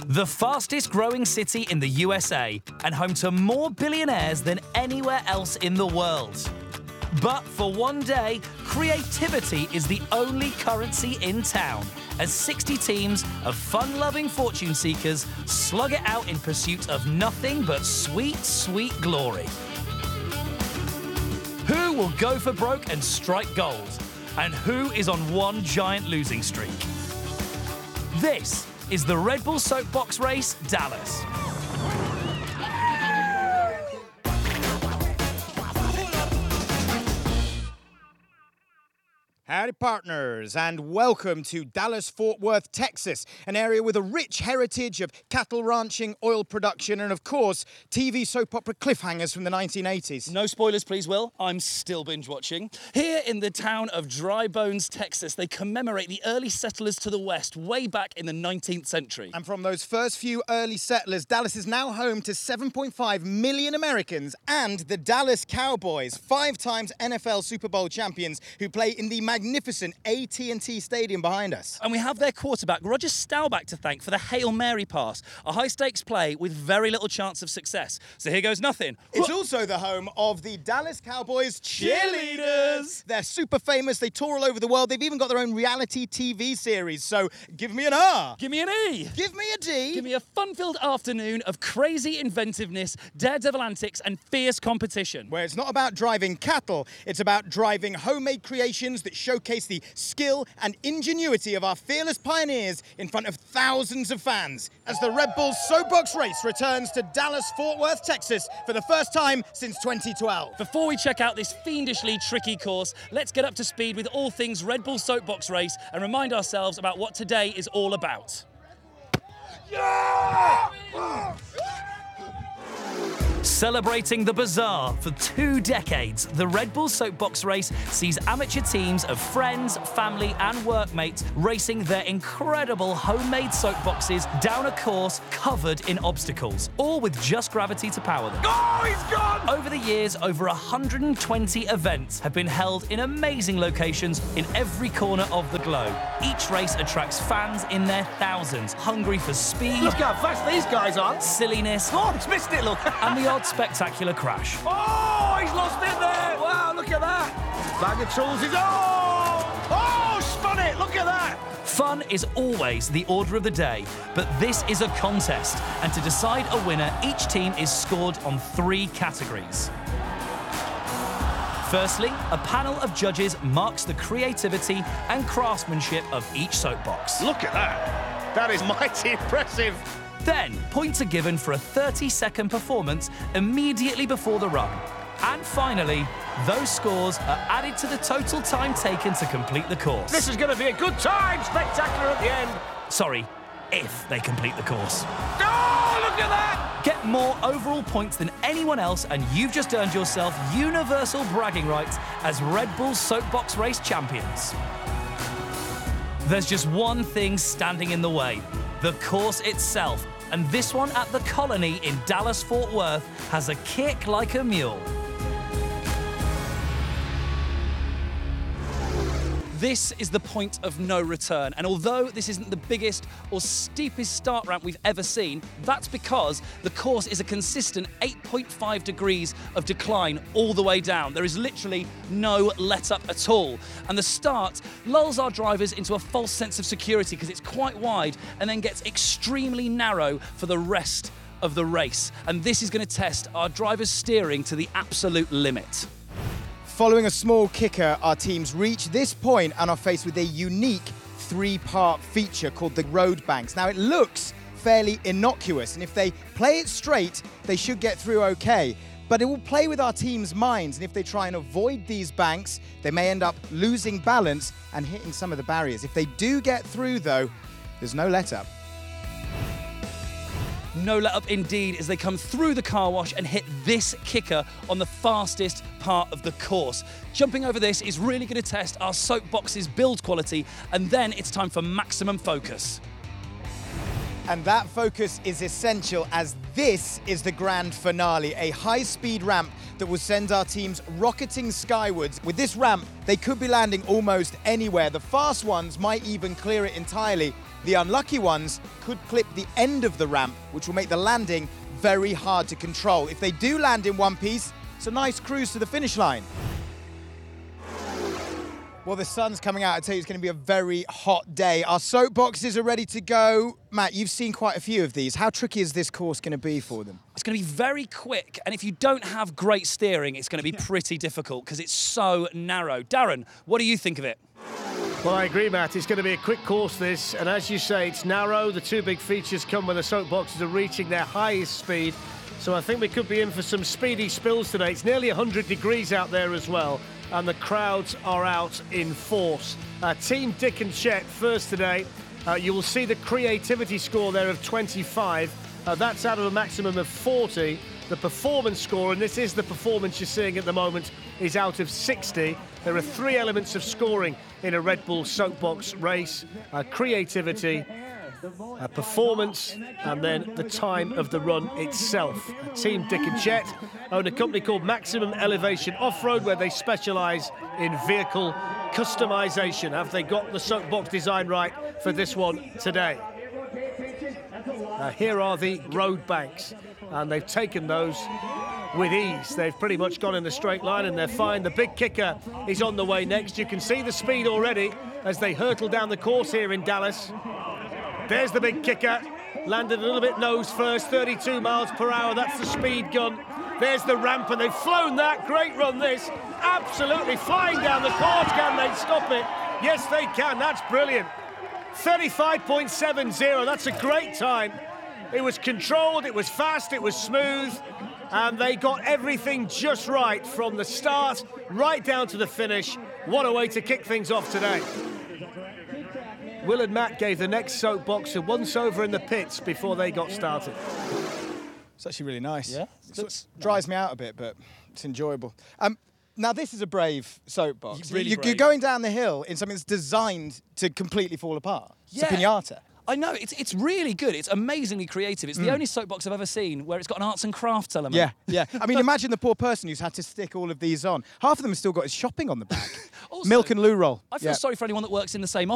The fastest growing city in the USA and home to more billionaires than anywhere else in the world. But for one day, creativity is the only currency in town, as 60 teams of fun-loving fortune seekers slug it out in pursuit of nothing but sweet, sweet glory. Who will go for broke and strike gold? And who is on one giant losing streak? This is the Red Bull Soapbox Race Dallas. Howdy partners, and welcome to Dallas-Fort Worth, Texas, an area with a rich heritage of cattle ranching, oil production, and of course, TV soap opera cliffhangers from the 1980s. No spoilers, please, Will. I'm still binge watching. Here in the town of Dry Bones, Texas, they commemorate the early settlers to the west way back in the 19th century. And from those first few early settlers, Dallas is now home to 7.5 million Americans and the Dallas Cowboys, 5 times NFL Super Bowl champions who play in the magnificent AT&T Stadium behind us. And we have their quarterback, Roger Staubach, to thank for the Hail Mary pass, a high-stakes play with very little chance of success. So here goes nothing. It's also the home of the Dallas Cowboys cheerleaders. They're super famous. They tour all over the world. They've even got their own reality TV series. So give me an R. Give me an E. Give me a D. Give me a fun-filled afternoon of crazy inventiveness, daredevil antics, and fierce competition. Where it's not about driving cattle, it's about driving homemade creations that showcase the skill and ingenuity of our fearless pioneers in front of thousands of fans as the Red Bull Soapbox Race returns to Dallas-Fort Worth, Texas for the first time since 2012. Before we check out this fiendishly tricky course, let's get up to speed with all things Red Bull Soapbox Race and remind ourselves about what today is all about. Yeah! Celebrating the bizarre for 2 decades, the Red Bull Soapbox Race sees amateur teams of friends, family and workmates racing their incredible homemade soapboxes down a course covered in obstacles, all with just gravity to power them. Oh, he's gone! Over the years, over 120 events have been held in amazing locations in every corner of the globe. Each race attracts fans in their thousands, hungry for speed. Look how fast these guys are. Silliness. Oh, he's missed it, look. And the odd spectacular crash. Oh, he's lost it there. Wow, look at that. Bag of tools is... Oh, spun it. Look at that. Fun is always the order of the day, but this is a contest, and to decide a winner, each team is scored on 3 categories. Firstly, a panel of judges marks the creativity and craftsmanship of each soapbox. Look at that. That is mighty impressive. Then, points are given for a 30-second performance immediately before the run. And finally, those scores are added to the total time taken to complete the course. This is going to be a good time. Spectacular at the end. Sorry, if they complete the course. Oh, look at that. Get more overall points than anyone else, and you've just earned yourself universal bragging rights as Red Bull Soapbox Race champions. There's just one thing standing in the way: the course itself. And this one at the Colony in Dallas-Fort Worth has a kick like a mule. This is the point of no return, and although this isn't the biggest or steepest start ramp we've ever seen, that's because the course is a consistent 8.5 degrees of decline all the way down. There is literally no let-up at all, and the start lulls our drivers into a false sense of security because it's quite wide and then gets extremely narrow for the rest of the race, and this is going to test our drivers' steering to the absolute limit. Following a small kicker, our teams reach this point and are faced with a unique 3-part feature called the road banks. Now, it looks fairly innocuous, and if they play it straight, they should get through okay. But it will play with our team's minds, and if they try and avoid these banks, they may end up losing balance and hitting some of the barriers. If they do get through, though, there's no let-up. No let-up indeed as they come through the car wash and hit this kicker on the fastest part of the course. Jumping over this is really going to test our soapbox's build quality, and then it's time for maximum focus. And that focus is essential as this is the grand finale, a high-speed ramp that will send our teams rocketing skywards. With this ramp, they could be landing almost anywhere. The fast ones might even clear it entirely. The unlucky ones could clip the end of the ramp, which will make the landing very hard to control. If they do land in one piece, it's a nice cruise to the finish line. Well, the sun's coming out. I tell you, it's going to be a very hot day. Our soapboxes are ready to go. Matt, you've seen quite a few of these. How tricky is this course going to be for them? It's going to be very quick, and if you don't have great steering, it's going to be pretty difficult because it's so narrow. Darren, what do you think of it? Well, I agree, Matt. It's going to be a quick course, this. And as you say, it's narrow. The two big features come when the soapboxes are reaching their highest speed. So I think we could be in for some speedy spills today. It's nearly 100 degrees out there as well. And the crowds are out in force. Team Dick and Chet first today. You will see the creativity score there of 25. That's out of a maximum of 40. The performance score, and this is the performance you're seeing at the moment, is out of 60. There are 3 elements of scoring in a Red Bull soapbox race. Creativity, performance, and then the time of the run itself. Team Dick and Chet own a company called Maximum Elevation Off-Road, where they specialise in vehicle customisation. Have they got the soapbox design right for this one today? Here are the road banks, and they've taken those with ease. They've pretty much gone in a straight line, and they're fine. The big kicker is on the way next. You can see the speed already as they hurtle down the course here in Dallas. There's the big kicker, landed a little bit nose first, 32 miles per hour, that's the speed gun. There's the ramp, and they've flown that. Great run, this. Absolutely flying down the course. Can they stop it? Yes, they can. That's brilliant. 35.70, that's a great time. It was controlled, it was fast, it was smooth, and they got everything just right from the start right down to the finish. What a way to kick things off today. Will and Matt gave the next soapbox a once-over in the pits before they got started. It's actually really nice. Yeah? It dries me out a bit, but it's enjoyable. Now, this is a brave soapbox. Really You're brave. going down the hill in something that's designed to completely fall apart. It's a piñata. I know, it's really good. It's amazingly creative. It's the only soapbox I've ever seen where it's got an arts and crafts element. Yeah, yeah. I mean, imagine the poor person who's had to stick all of these on. Half of them have still got his shopping on the back. Also, Milk and loo roll. I feel sorry for anyone that works in the same